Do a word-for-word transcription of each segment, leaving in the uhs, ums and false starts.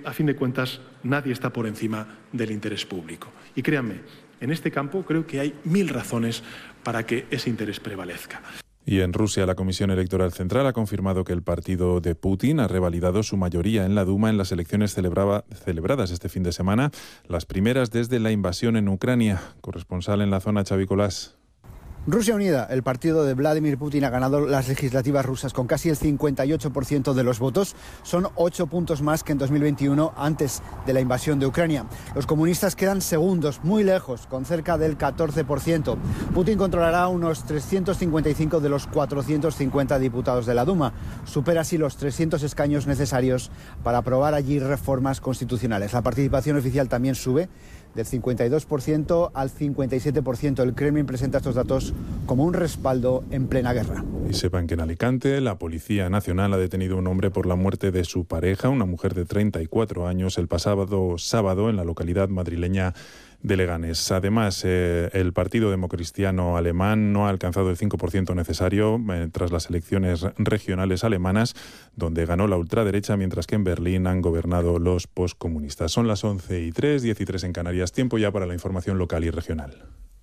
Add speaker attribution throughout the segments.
Speaker 1: a fin de cuentas, nadie está por encima del interés público. Y créanme, en este campo creo que hay mil razones para que ese interés prevalezca.
Speaker 2: Y en Rusia, la Comisión Electoral Central ha confirmado que el partido de Putin ha revalidado su mayoría en la Duma en las elecciones celebraba, celebradas este fin de semana, las primeras desde la invasión en Ucrania. Corresponsal en la zona, Xavi Colás.
Speaker 3: Rusia Unida, el partido de Vladimir Putin, ha ganado las legislativas rusas con casi el cincuenta y ocho por ciento de los votos. Son ocho puntos más que en dos mil veintiuno, antes de la invasión de Ucrania. Los comunistas quedan segundos, muy lejos, con cerca del catorce por ciento. Putin controlará unos trescientos cincuenta y cinco de los cuatrocientos cincuenta diputados de la Duma. Supera así los trescientos escaños necesarios para aprobar allí reformas constitucionales. La participación oficial también sube del cincuenta y dos por ciento al cincuenta y siete por ciento. El Kremlin presenta estos datos como un respaldo en plena guerra.
Speaker 2: Y sepan que en Alicante la Policía Nacional ha detenido a un hombre por la muerte de su pareja, una mujer de treinta y cuatro años, el pasado sábado en la localidad madrileña de Leganés. Además, eh, el Partido Democristiano Alemán no ha alcanzado el cinco por ciento necesario eh, tras las elecciones regionales alemanas, donde ganó la ultraderecha, mientras que en Berlín han gobernado los poscomunistas. Son las once y tres, diez y tres en Canarias. Tiempo ya para la información local y regional.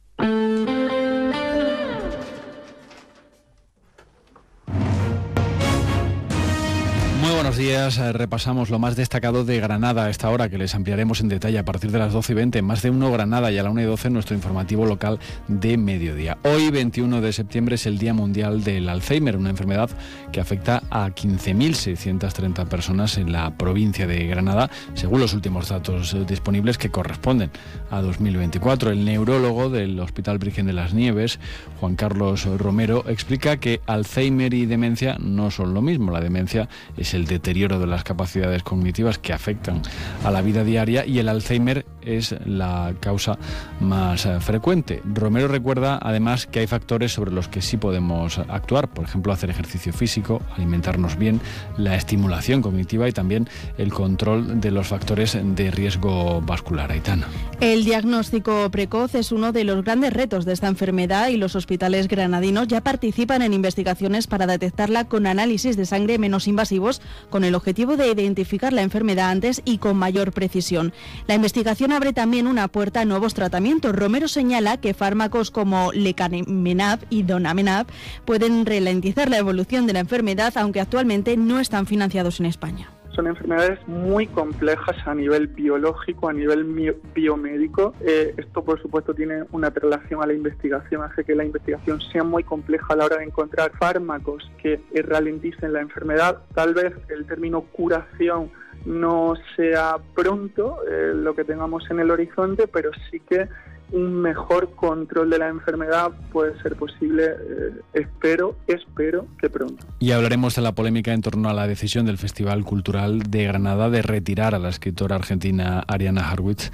Speaker 4: Buenos días, repasamos lo más destacado de Granada a esta hora, que les ampliaremos en detalle a partir de las doce y veinte. Más de uno Granada, y a la una y doce nuestro informativo local de mediodía. Hoy, veintiuno de septiembre, es el Día Mundial del Alzheimer, una enfermedad que afecta a quince mil seiscientas treinta personas en la provincia de Granada, según los últimos datos disponibles que corresponden a dos mil veinticuatro. El neurólogo del Hospital Virgen de las Nieves, Juan Carlos Romero, explica que Alzheimer y demencia no son lo mismo. La demencia es el deterioro de las capacidades cognitivas que afectan a la vida diaria, y el Alzheimer es la causa más frecuente. Romero recuerda además que hay factores sobre los que sí podemos actuar, por ejemplo, hacer ejercicio físico, alimentarnos bien, la estimulación cognitiva y también el control de los factores de riesgo vascular. Aitana.
Speaker 5: El diagnóstico precoz es uno de los grandes retos de esta enfermedad, y los hospitales granadinos ya participan en investigaciones para detectarla con análisis de sangre menos invasivos, con el objetivo de identificar la enfermedad antes y con mayor precisión. La investigación abre también una puerta a nuevos tratamientos. Romero señala que fármacos como lecanemab y donanemab pueden ralentizar la evolución de la enfermedad, aunque actualmente no están financiados en España.
Speaker 6: Son enfermedades muy complejas a nivel biológico, a nivel biomédico. Eh, esto, por supuesto, tiene una relación a la investigación, hace que la investigación sea muy compleja a la hora de encontrar fármacos que eh, ralenticen la enfermedad. Tal vez el término curación no sea pronto eh, lo que tengamos en el horizonte, pero sí que un mejor control de la enfermedad puede ser posible, eh, espero, espero que pronto.
Speaker 4: Y hablaremos de la polémica en torno a la decisión del Festival Cultural de Granada de retirar a la escritora argentina Ariana Harwitz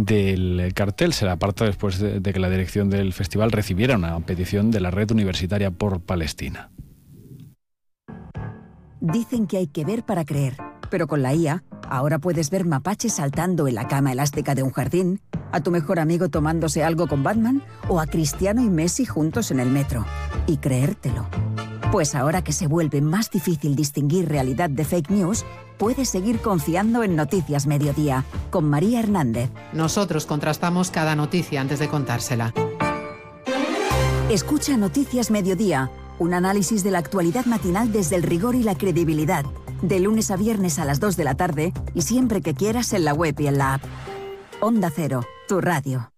Speaker 4: del cartel. Será parte después de, de que la dirección del festival recibiera una petición de la Red Universitaria por Palestina.
Speaker 7: Dicen que hay que ver para creer, pero con la I A, ahora puedes ver mapaches saltando en la cama elástica de un jardín, a tu mejor amigo tomándose algo con Batman o a Cristiano y Messi juntos en el metro. Y creértelo. Pues ahora que se vuelve más difícil distinguir realidad de fake news, puedes seguir confiando en Noticias Mediodía, con María Hernández.
Speaker 8: Nosotros contrastamos cada noticia antes de contársela.
Speaker 7: Escucha Noticias Mediodía, un análisis de la actualidad matinal desde el rigor y la credibilidad. De lunes a viernes a las dos de la tarde y siempre que quieras en la web y en la app. Onda Cero, tu radio.